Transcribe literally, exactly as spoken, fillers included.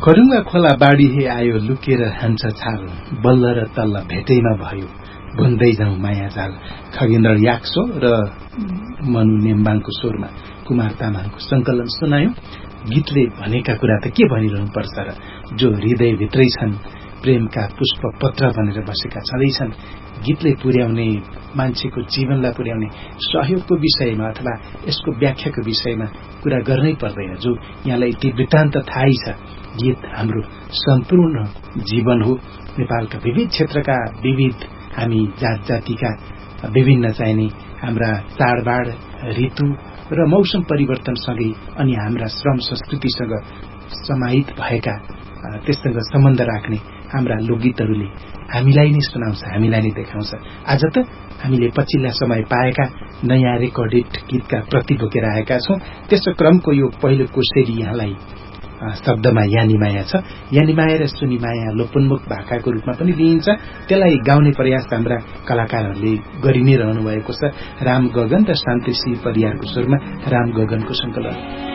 खडुङ्गा खोला बाढी हे आयो लुकेर हान्छ छाल बल्ल र तल्ल भेटैमा भयो भुन्दै जाउँ माया जाल। खगेन्द्र याक्सो र मनु नेम्बाङको स्वरमा कुमार तामाङको संकलन सुनायो। गीतले भनेका कुरा त के भनिरहनु पर्छ र, जो हृदयभित्रै छन् प्रेमका पुष्प पत्र बनेर बसेका छँदैछन्। गीतले पुर्याउने मान्छेको जीवनलाई पुर्याउने सहयोगको विषयमा अथवा यसको व्याख्याको विषयमा कुरा गर्नै पर्दैन, जो यहाँलाई इतिवृत्तान्त थाहै छ। गीत हाम्रो सम्पूर्ण जीवन हो। नेपालका विविध क्षेत्रका विविध हामी जात जातिका विभिन्न चाहिने हाम्रा चाडबाड ऋतु र मौसम परिवर्तनसँगै अनि हाम्रा श्रम संस्कृतिसँग समाहित भएका त्यससँग सम्बन्ध राख्ने हाम्रा लोकगीतहरूले हामीलाई नै सुनाउँछ, हामीलाई नै देखाउँछ। आज त हामीले पछिल्ला समय पाएका नयाँ रेकर्डेड गीतका प्रति बोकेर आएका छौं। त्यसो क्रमको यो पहिलो कोसेली यहाँलाई शब्दमा यानीमाया छ। यानीमाया र सुनीमाया लोपोन्मुख भाकाको रूपमा पनि लिइन्छ। त्यसलाई गाउने प्रयास हाम्रा कलाकारहरूले गरि नै रहनु भएको छ। राम गगन र शान्तिश्री परियारको स्वरमा राम गगनको संकलन।